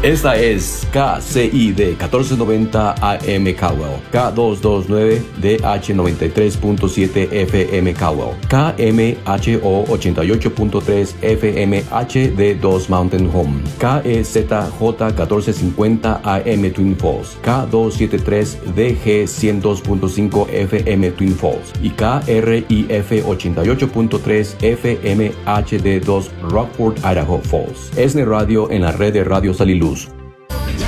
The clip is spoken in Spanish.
Esta es KCID 1490 AM Caldwell, K229DH 93.7 FM Caldwell, KMHO 88.3 FM HD2 Mountain Home, KEZJ 1450 AM Twin Falls, K273DG 102.5 FM Twin Falls y KRIF 88.3 FM HD2 Rockford, Idaho Falls. ESNE Radio en la red de Radio Saliluz.